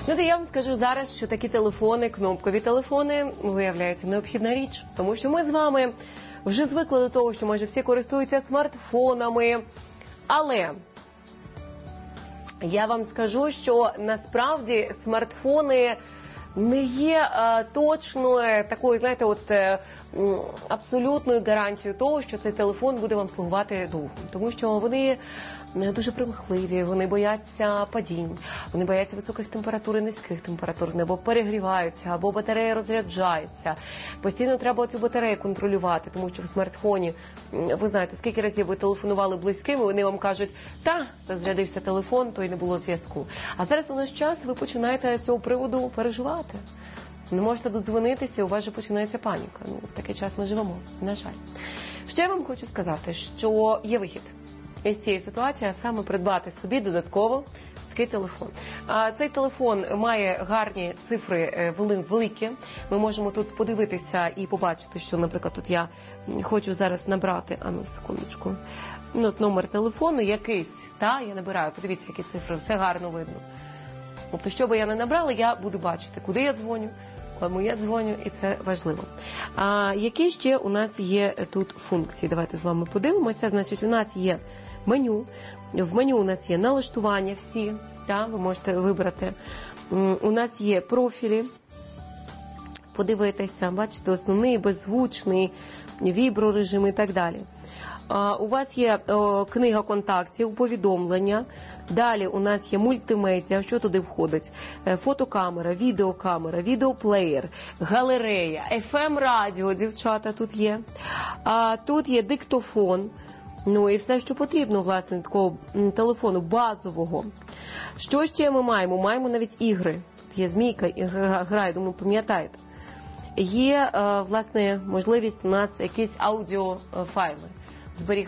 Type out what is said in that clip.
Ну, я вам скажу зараз, що такі телефони, кнопкові телефони, виявляється, необхідна річ. Тому що ми з вами вже звикли до того, що майже всі користуються смартфонами. Але я вам скажу, що насправді смартфони не є точною такою, знаєте, абсолютною гарантією того, що цей телефон буде вам слугувати довго. Тому що вони дуже примхливі, вони бояться падінь, вони бояться високих температур і низьких температур, або перегріваються, або батарея розряджається. Постійно треба цю батарею контролювати, тому що в смартфоні, ви знаєте, скільки разів ви телефонували близьким, і вони вам кажуть, розрядився телефон, то й не було зв'язку. А зараз у нас час, ви починаєте з цього приводу переживати. Не можете додзвонитися, у вас же починається паніка. В такий час ми живемо, на жаль. Ще я вам хочу сказати, що є вихід із цієї ситуації, а саме придбати собі додатково такий телефон. Цей телефон має гарні цифри, великі. Ми можемо тут подивитися і побачити, що, наприклад, тут я хочу зараз набрати, секундочку, номер телефону якийсь, я набираю, подивіться, які цифри, все гарно видно. Тобто, що би я не набрала, я буду бачити, куди я дзвоню, кому я дзвоню, і це важливо. Які ще у нас є тут функції? Давайте з вами подивимося. Значить, у нас є меню. В меню у нас є налаштування всі, ви можете вибрати. У нас є профілі, подивитися, бачите, основний, беззвучний, віброрежим і так далі. У вас є книга контактів, повідомлення. Далі у нас є мультимедіа, що туди входить? Фотокамера, відеоплеєр, галерея, FM-радіо, дівчата, тут є. Тут є диктофон, і все, що потрібно, власне, такого телефону базового. Що ще ми маємо? Маємо навіть ігри. Тут є Змійка, грає, думаю, пам'ятаєте. Є, власне, можливість у нас якісь аудіофайли зберігати.